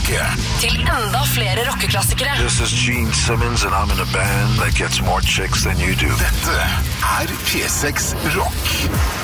roke. Til enda flere rockeklassikere. This is Gene Simmons, and I'm in a band that gets more chicks than you do. Dette er P6 Rock.